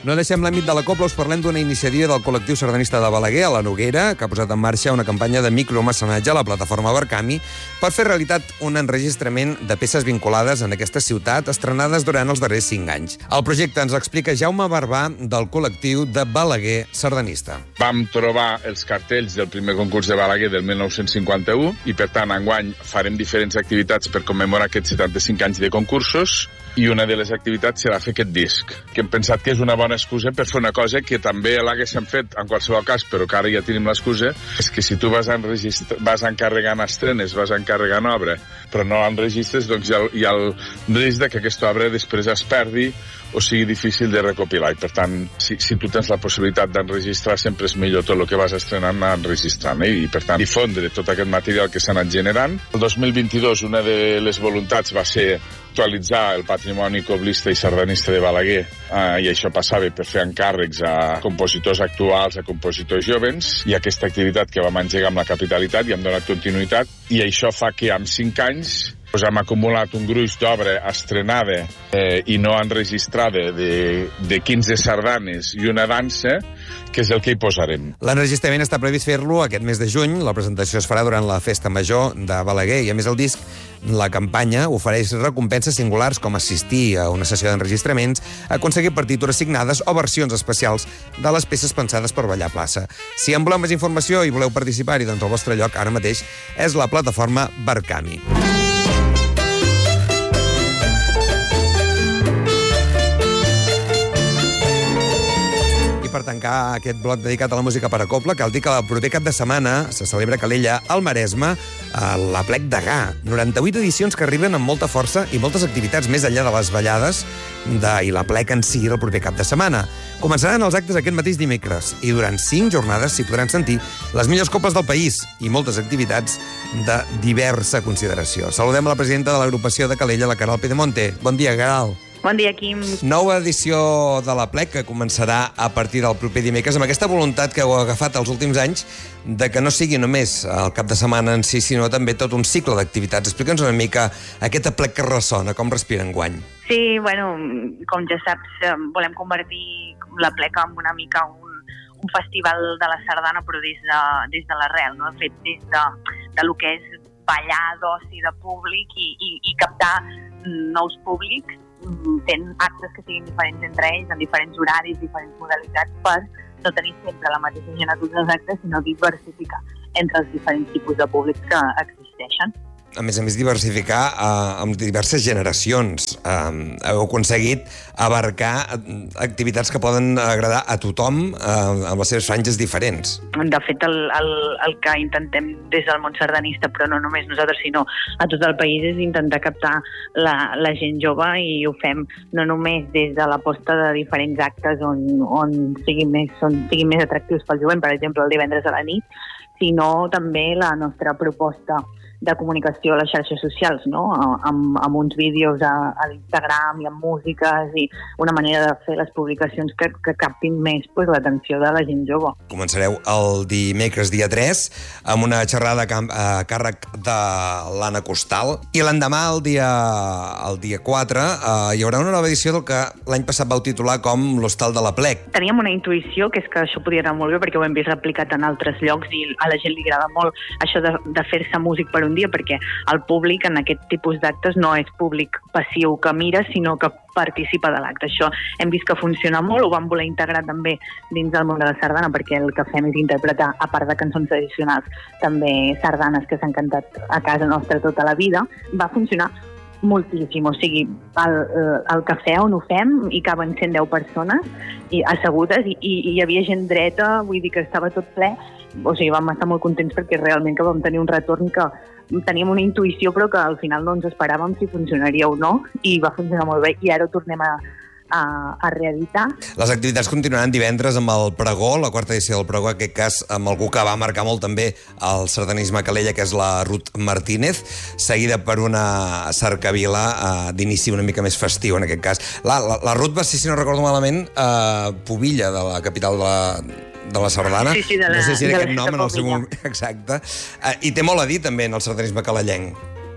No deixem l'àmbit de la copla, us parlem d'una iniciativa del col·lectiu sardanista de Balaguer, a la Noguera, que ha posat en marxa una campanya de micromecenatge a la plataforma Barcami per fer realitat un enregistrament de peces vinculades en aquesta ciutat estrenades durant els darrers 5 anys. El projecte ens explica Jaume Barbà, del col·lectiu de Balaguer sardanista. Vam trobar els cartells del primer concurs de Balaguer del 1951 i, per tant, enguany farem diferents activitats per commemorar aquests 75 anys de concursos, i una de les activitats serà fer aquest disc, que hem pensat que és una bona excusa per fer una cosa que també l'haguéssim fet en qualsevol cas, però que ara ja tenim l'excusa, és que si tu vas encarregant estrenes, vas encarregant obra, però no enregistres, doncs hi ha el risc que aquesta obra després es perdi o sigui difícil de recopilar. I, per tant, si tu tens la possibilitat d'enregistrar, sempre és millor tot el que vas estrenant enregistrant. I, per tant, difondre tot aquest material que s'ha anat generant. El 2022, una de les voluntats va ser actualitzar el patrimoni coblista i sardanista de Balaguer, i això passava per fer encàrrecs a compositors actuals, a compositors jovens, i aquesta activitat que vam engegar amb la capitalitat i hem donat continuïtat, i això fa que en 5 anys hem acumulat un gruix d'obra estrenada i no enregistrada de 15 sardanes i una dansa, que és el que hi posarem. L'enregistrament està previst fer-lo aquest mes de juny. La presentació es farà durant la Festa Major de Balaguer i, a més, el disc, la campanya ofereix recompenses singulars com assistir a una sessió d'enregistraments, aconseguir partitures signades o versions especials de les peces pensades per ballar a plaça. Si en voleu més informació i voleu participar-hi, doncs el vostre lloc ara mateix és la plataforma Barcami. Per tancar aquest bloc dedicat a la música per a copla, cal dir que el proper cap de setmana se celebra a Calella, al Maresme, a l'Aplec de Gà. 98 edicions que arriben amb molta força i moltes activitats més enllà de les ballades i l'Aplec en si el proper cap de setmana. Començaran els actes aquest mateix dimecres i durant 5 jornades s'hi podran sentir les millors coples del país i moltes activitats de diversa consideració. Saludem a la presidenta de l'agrupació de Calella, la Caral Pedemonte. Bon dia, Caral. Bon dia, Quim. Nova edició de l'Aplec que començarà a partir del proper dimecres amb aquesta voluntat que heu agafat els últims anys de que no sigui només el cap de setmana en si, sinó també tot un cicle d'activitats. Explica'ns una mica aquest Aplec que ressona, com respira enguany. Sí, bueno, com ja saps, volem convertir l'Aplec en una mica un festival de la sardana, però des de l'arrel, no? Fet des de lo que és ballar, d'oci, de públic i captar nous públics fent actes que siguin diferents entre ells, en diferents horaris, diferents modalitats, per no tenir sempre la mateixa gent a tots els actes, sinó diversificar entre els diferents tipus de públics que existeixen. A més, diversificar amb diverses generacions. Heu aconseguit abarcar activitats que poden agradar a tothom amb les seves franges diferents. De fet, el que intentem des del món sardanista, però no només nosaltres, sinó a tot el país, és intentar captar la gent jove, i ho fem no només des de l'aposta de diferents actes on siguin més atractius pel jovent, per exemple, el divendres a la nit, sinó també la nostra proposta de comunicació a les xarxes socials, no? Amb uns vídeos a l'Instagram i amb músiques i una manera de fer les publicacions que captin més l'atenció de la gent jove. Començareu el dimecres dia 3 amb una xerrada a càrrec de l'Anna Costal i l'endemà, el dia 4, hi haurà una nova edició del que l'any passat vau titular com l'Hostal de l'Aplec. Teníem una intuïció que és que això podia anar molt bé perquè ho hem vist replicat en altres llocs i a la gent li agrada molt això de fer-se músic per un dia, perquè el públic en aquest tipus d'actes no és públic passiu que mira, sinó que participa de l'acte. Això hem vist que funciona molt, ho vam voler integrar també dins del món de la sardana, perquè el que fem és interpretar, a part de cançons tradicionals, també sardanes que s'han cantat a casa nostra tota la vida. Va funcionar moltíssim, o sigui, el cafè on ho fem hi caben 110 persones assegudes i hi havia gent dreta, vull dir que estava tot ple, o sigui, vam estar molt contents perquè realment que vam tenir un retorn que teníem una intuïció però que al final no ens esperàvem si funcionaria o no, i va funcionar molt bé i ara ho tornem a reeditar. Les activitats continuaran divendres amb el pregó, la 4ª edició del pregó, en aquest cas amb algú que va marcar molt també el sardanisme a Calella, que és la Ruth Martínez, seguida per una cercavila d'inici una mica més festiu, en aquest cas. La Ruth va ser, si no recordo malament, pubilla de la capital de la sardana. Sí, no sé si era aquest nom en el seu moment exacte. I té molt a dir també en el sardanisme calellenc.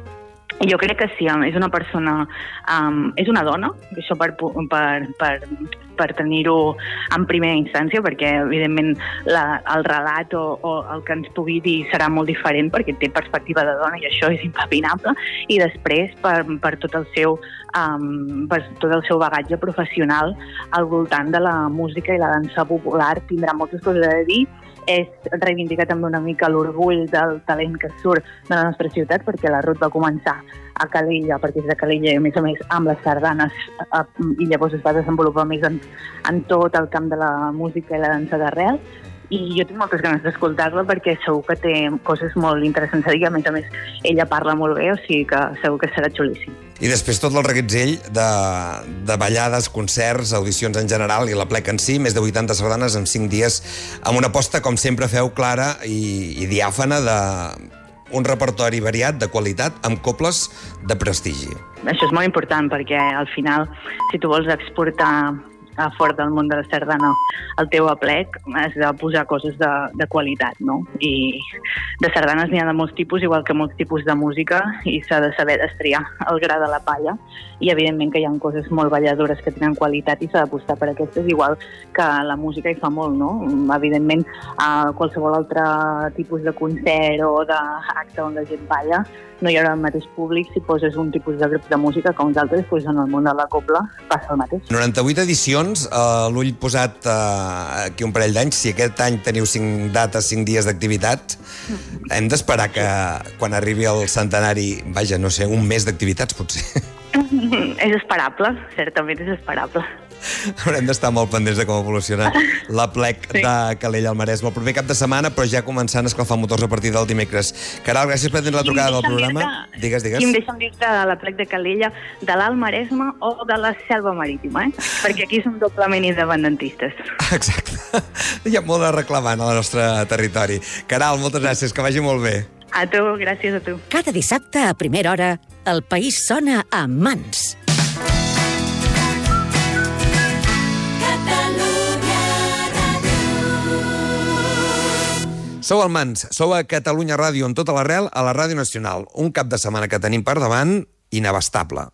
Jo crec que sí, és una persona, és una dona, això per per tenir-ho en primera instància, perquè evidentment el relat o el que ens pugui dir serà molt diferent perquè té perspectiva de dona i això és impepinable, i després per tot el seu bagatge professional al voltant de la música i la dansa popular tindrà moltes coses a dir. És reivindicar també una mica l'orgull del talent que surt de la nostra ciutat, perquè la Ruth va començar a Calella, perquè és de Calella, i a més amb les sardanes, i llavors es va desenvolupar més en tot el camp de la música i la dansa d'arrel, i jo tinc moltes ganes d'escoltar-la perquè segur que té coses molt interessants a dir. A més, ella parla molt bé, o sigui que segur que serà xulíssim. I després tot el reguitzell de ballades, concerts, audicions en general i la plec en si, més de 80 sardanes en 5 dies, amb una aposta, com sempre feu, clara i diàfana d'un repertori variat, de qualitat, amb cobles de prestigi. Això és molt important perquè al final, si tu vols exportar a fora del món de la sardana el teu aplec, has de posar coses de qualitat, no? I de sardanes n'hi ha de molts tipus, igual que molts tipus de música, i s'ha de saber destriar el gra de la palla, i evidentment que hi ha coses molt balladores que tenen qualitat i s'ha d'apostar per aquestes, igual que la música hi fa molt, no? Evidentment, a qualsevol altre tipus de concert o d'acte on la gent balla, no hi haurà el mateix públic si poses un tipus de grup de música que uns altres, doncs en el món de la cobla passa el mateix. 98 edicions, l'ull posat aquí un parell d'anys. Si aquest any teniu 5 dates, 5 dies d'activitat, hem d'esperar que quan arribi el centenari, vaja, no sé, un mes d'activitats, potser. És esperable, certament és esperable. Haurem d'estar molt pendents de com evoluciona la plec de Calella al Maresme el proper cap de setmana, però ja començant a esclafar motors a partir del dimecres. Caral, gràcies per tenir la trucada del programa. Digues. I em deixa'm dir-te de la plec de Calella, de l'Alt Maresme o de la Selva Marítima, perquè aquí som doblement independentistes. Exacte. Hi ha molt de reclamant al nostre territori. Caral, moltes gràcies, que vagi molt bé. A tu, gràcies a tu. Cada dissabte a primera hora, el país sona a Mans. Sou al Mans, sou a Catalunya Ràdio en tota l'arrel, a la Ràdio Nacional. Un cap de setmana que tenim per davant inabastable.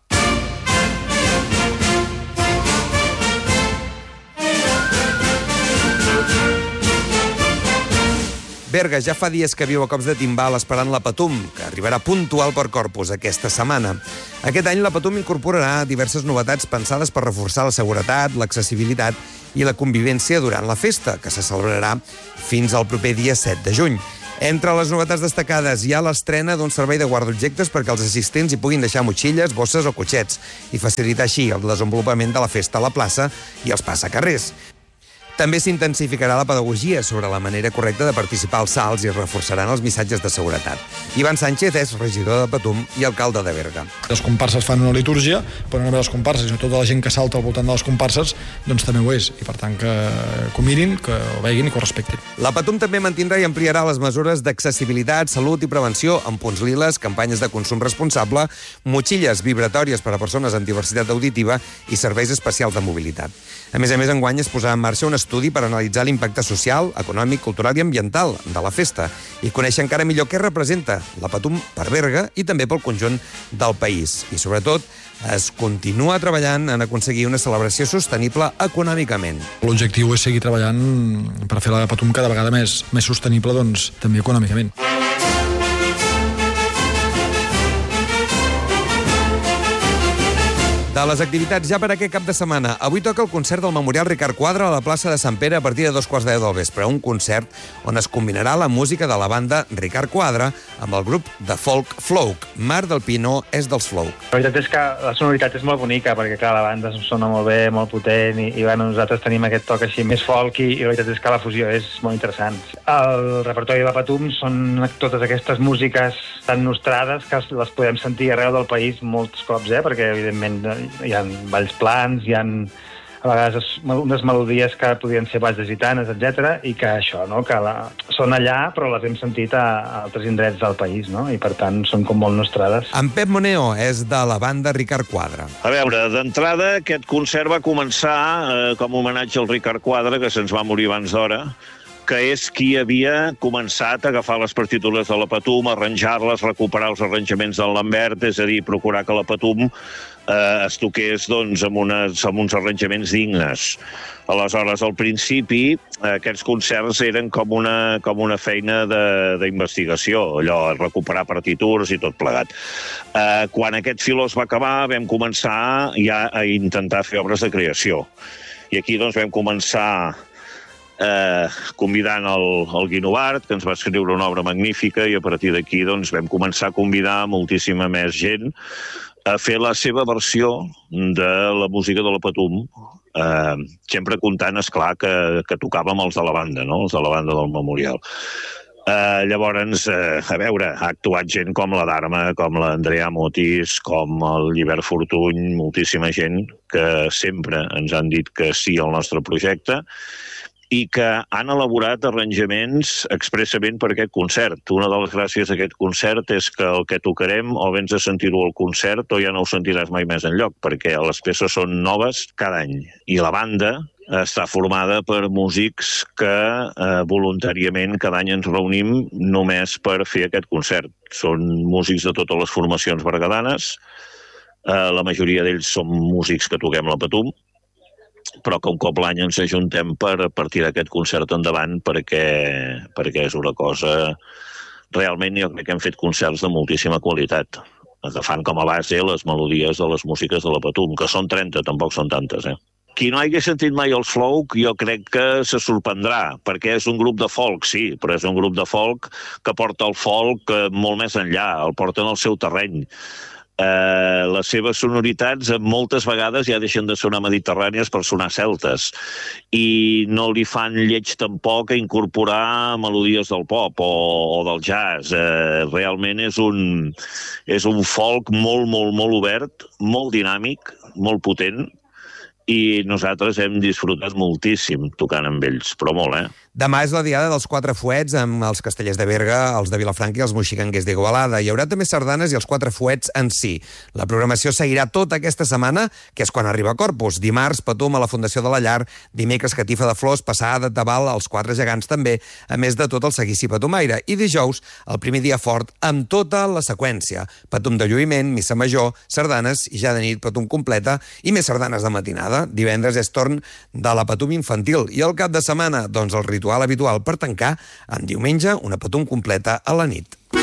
Berga ja fa dies que viu a cops de timbal esperant la Patum, que arribarà puntual per Corpus aquesta setmana. Aquest any la Patum incorporarà diverses novetats pensades per reforçar la seguretat, l'accessibilitat i la convivència durant la festa, que se celebrarà fins al proper dia 7 de juny. Entre les novetats destacades hi ha l'estrena d'un servei de guardaobjectes perquè els assistents hi puguin deixar motxilles, bosses o cotxets i facilitar així el desenvolupament de la festa a la plaça i els passacarrers. També s'intensificarà la pedagogia sobre la manera correcta de participar als salts i es reforçaran els missatges de seguretat. Ivan Sánchez és regidor de Patum i alcalde de Berga. Les comparses fan una litúrgia, però no només les comparses, sinó tota la gent que salta al voltant de les comparses, doncs també ho és. I per tant que ho mirin, que ho veguin i que ho respectin. La Patum també mantindrà i ampliarà les mesures d'accessibilitat, salut i prevenció amb punts liles, campanyes de consum responsable, motxilles vibratòries per a persones amb diversitat auditiva i serveis especials de mobilitat. A més, enguany es posarà en marxa un estudi per analitzar l'impacte social, econòmic, cultural i ambiental de la festa i conèixer encara millor què representa la Patum per Berga i també pel conjunt del país. I, sobretot, es continua treballant en aconseguir una celebració sostenible econòmicament. L'objectiu és seguir treballant per fer la Patum cada vegada més sostenible, doncs, també econòmicament. De les activitats ja per aquest cap de setmana. Avui toca el concert del Memorial Ricard Quadra a la plaça de Sant Pere a partir de 2:15 del vespre. Un concert on es combinarà la música de la banda Ricard Quadra amb el grup de folk Flouk. Marc del Pino és dels Flouk. La veritat és que la sonoritat és molt bonica perquè, clar, la banda sona molt bé, molt potent i bueno, nosaltres tenim aquest toc així més folk i la veritat és que la fusió és molt interessant. El repertori de la Patum són totes aquestes músiques tan nostrades que les podem sentir arreu del país molts cops, perquè evidentment hi ha balls plans, hi ha a vegades unes melodies que podrien ser balls de gitanes, etc. I que això, no? Que són allà però les hem sentit a altres indrets del país, no? I per tant són com molt nostrades. En Pep Moneo és de la banda Ricard Quadra. A veure, d'entrada aquest concert va començar com a homenatge al Ricard Quadra, que se'ns va morir abans d'hora, que és qui havia començat a agafar les partitures de la Patum, arranjar-les, recuperar els arranjaments del Lambert, és a dir, procurar que la Patum es toqués doncs, amb uns arranjaments dignes. Aleshores, al principi, aquests concerts eren com una feina d'investigació, allò, recuperar partitures i tot plegat. Quan aquest filó es va acabar, vam començar ja a intentar fer obres de creació. I aquí doncs, vam començar convidant el Guinovart, que ens va escriure una obra magnífica, i a partir d'aquí doncs, vam començar a convidar moltíssima més gent a fer la seva versió de la música de la Patum, sempre comptant, esclar, que tocàvem els de la banda, no? Els de la banda del Memorial. Llavors, a veure, ha actuat gent com la Dharma, com l'Andrea Motis, com el Llibert Fortuny, moltíssima gent que sempre ens han dit que sí al nostre projecte, i que han elaborat arranjaments expressament per aquest concert. Una de les gràcies d'aquest concert és que el que tocarem o vens a sentir-ho al concert o ja no ho sentiràs mai més enlloc, perquè les peces són noves cada any. I la banda està formada per músics que voluntàriament cada any ens reunim només per fer aquest concert. Són músics de totes les formacions berguedanes, la majoria d'ells són músics que toquem la Patum, però que un cop l'any ens ajuntem per tirar aquest concert endavant perquè és una cosa... Realment jo crec que hem fet concerts de moltíssima qualitat, agafant com a base les melodies de les músiques de la Patum, que són 30, tampoc són tantes, Qui no hagi sentit mai els Flouk, jo crec que se sorprendrà, perquè és un grup de folk, sí, però és un grup de folk que porta el folk molt més enllà, el porten al seu terreny. Les seves sonoritats moltes vegades ja deixen de sonar mediterrànies per sonar celtes i no li fan lleig tampoc a incorporar melodies del pop o del jazz. Realment és un folk molt, molt, molt obert, molt dinàmic, molt potent, i nosaltres hem disfrutat moltíssim tocant amb ells, però molt, Demà és la diada dels Quatre Fuets amb els Castellers de Berga, els de Vilafranca i els Moixicanguers d'Igualada. Hi haurà també sardanes i els Quatre Fuets en si. La programació seguirà tota aquesta setmana, que és quan arriba Corpus. Dimarts, Patum a la Fundació de la Llar, dimecres Catifa de Flors, passada de Tabal als Quatre Gegants també, a més de tot el seguici patumaire. I dijous, el primer dia fort, amb tota la seqüència. Patum de lluïment, missa major, sardanes i ja de nit Patum completa i més sardanes de matinada. Divendres és torn de la Patum infantil i el cap de setmana, doncs el ritual habitual per tancar, en diumenge una Patum completa a la nit.